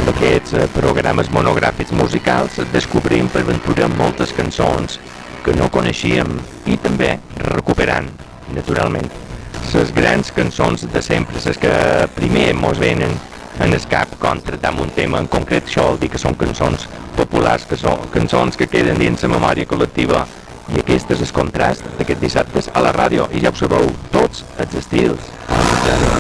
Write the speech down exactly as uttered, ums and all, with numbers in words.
amb aquests eh, programes monogràfics musicals descobrim per ventura moltes cançons que no coneixíem i també recuperant, naturalment, les grans cançons de sempre, les que primer mos venen en el cap quan tractam un tema en concret. Això vol dir que són cançons populars, que són cançons que queden dins la memòria col·lectiva, i aquest és el contrast d'aquests dissabtes a la ràdio, i ja ho sabeu, tots els estils.